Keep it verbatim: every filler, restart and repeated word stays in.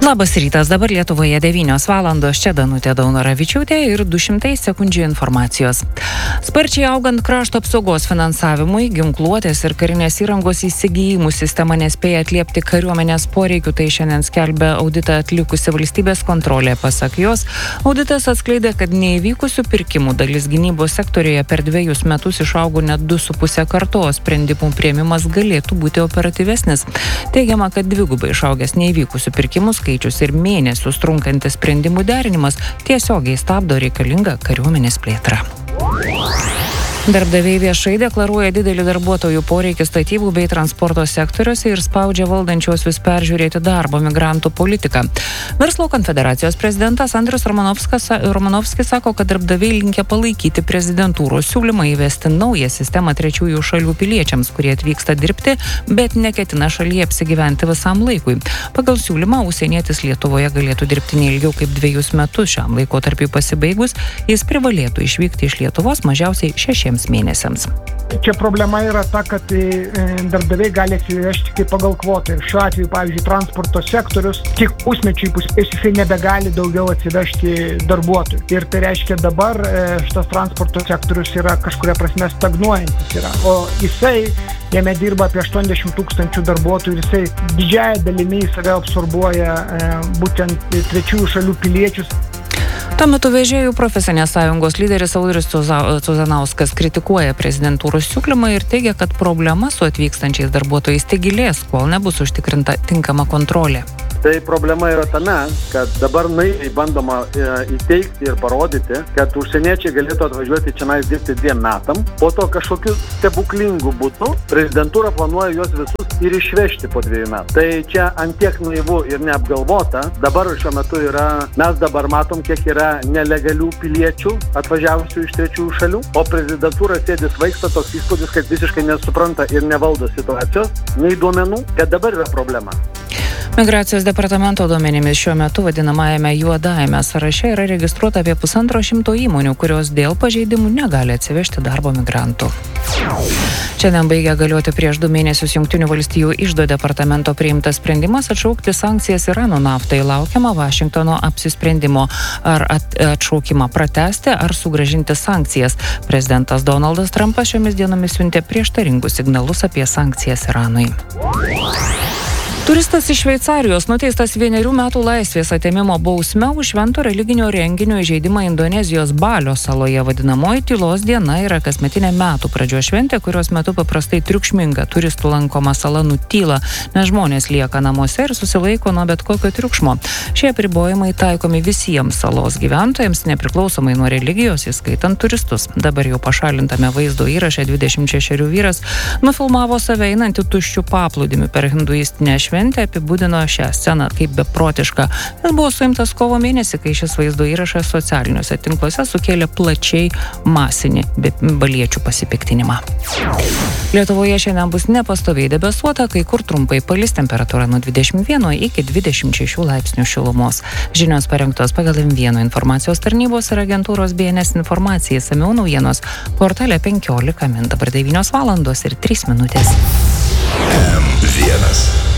Labas rytas, dabar Lietuvoje devynios valandos, čia Danutė Daunoravičiūtė ir du šimtai sekundžių informacijos. Sparčiai augant krašto apsaugos finansavimui, ginkluotės ir karinės įrangos įsigijimų sistema nespėja atliepti kariuomenės poreikių, tai šiandien skelbia auditą atlikusi valstybės kontrolė. Pasak jos, auditas atskleidė, kad neįvykusių pirkimų dalis gynybos sektorijoje per dviejus metus išaugo net du su puse karto, sprendimų priėmimas galėtų būti operatyvesnis. Teigiama, kad dvigubai išaugęs neįvykusių pirkimų skaičius ir mėnesius trunkantis sprendimų derinimas tiesiogiai stabdo reikalingą kariuomenės plėtrą. Darbdaviai viešai deklaruoja didelį darbuotojų poreikį statybų bei transporto sektoriuose ir spaudžia valdančiuosius peržiūrėti darbo migrantų politiką. Verslo konfederacijos prezidentas Andrius Romanovskis sako, kad darbdaviai linkę palaikyti prezidentūros siūlymą įvesti naują sistemą trečiųjų šalių piliečiams, kurie atvyksta dirbti, bet neketina šalyje apsigyventi visam laikui. Pagal siūlymą užsienietis Lietuvoje galėtų dirbti neilgiau kaip dviejus metus. Šiam laikotarpiui pasibaigus, jis privalėtų išvykti iš Lietuvos mažiausiai šešiems mėnesiams. Čia problema yra ta, kad darbdaviai gali atsivežti kaip pagal kvotą. Ir šiuo atveju, pavyzdžiui, transporto sektorius tik pusmečiui pusės jisai nebegali daugiau atsivežti darbuotojų. Ir tai reiškia, dabar šitas transporto sektorius yra kažkuria prasme stagnuojantis yra. O jisai, jame dirba apie aštuoniasdešimt tūkstančių darbuotojų ir jisai didžiąją dalimi į save absorbuoja būtent trečiųjų šalių piliečius. Tuo metu vežėjų profesinės sąjungos lyderis Audrius Cuzanauskas kritikuoja prezidentūros siūlymą ir teigia, kad problema su atvykstančiais darbuotojais tik gilės, kol nebus užtikrinta tinkama kontrolė. Tai problema yra tame, kad dabar naiviai bandoma e, įteikti ir parodyti, kad užsieniečiai galėtų atvažiuoti čia dirbti dviem metam, po to kažkokiu stebuklingu būdu prezidentūra planuoja juos visus ir išvežti po dviejų metų. Tai čia antiek naivu ir neapgalvota. Dabar šiuo metu yra, mes dabar matom, kiek yra nelegalių piliečių atvažiavusių iš trečiųjų šalių, o prezidentūra sėdi svaigsta, toks įspūdis, kad visiškai nesupranta ir nevaldo situacijos, nei duomenų, kad dabar yra problema. Migracijos departamento duomenimis šiuo metu vadinamajame juodajame sąraše yra registruota apie pusantro šimto įmonių, kurios dėl pažeidimų negali atsivežti darbo migrantų. Šiandien baigia galioti prieš du mėnesius Jungtinių valstijų iždo departamento priimtas sprendimas atšaukti sankcijas Irano naftai. Laukiama Vašingtono apsisprendimo, ar atšaukimą pratęsti, ar sugrąžinti sankcijas. Prezidentas Donaldas Trumpas šiomis dienomis siuntė prieštaringus signalus apie sankcijas Iranui. Turistas iš Šveicarijos nuteistas vienerių metų laisvės atėmimo bausme už švento religinio renginio įžeidimą Indonezijos Balio saloje. Vadinamoji tylos diena yra kasmetinė metų pradžios šventė, kurios metu paprastai triukšminga turistų lankoma sala nutyla, nes žmonės lieka namuose ir susilaiko nuo bet kokio triukšmo. Šie apribojimai taikomi visiems salos gyventojams, nepriklausomai nuo religijos, įskaitant turistus. Dabar jau pašalintame vaizdo įraše dvidešimt šešerių vyras nufilmavo save einantį tuščių paplūdimių per hinduistinę šventę. Apibūdino šią sceną kaip beprotišką. Jis buvo suimtas kovo mėnesį, kai šis vaizdo įrašas socialiniuose tinkluose sukėlė plačiai masinį baliečių pasipiktinimą. Lietuvoje šiandien bus nepastoviai debesuota, kai kur trumpai palis, temperatūra nuo dvidešimt vieno iki dvidešimt šešių laipsnių šilumos. Žinios parengtos pagal M vienas informacijos tarnybos ir agentūros B N S informacija. Išsamiau naujienos portale penkiolika min. Dabar devynios valandos ir trys minutės. M vienas.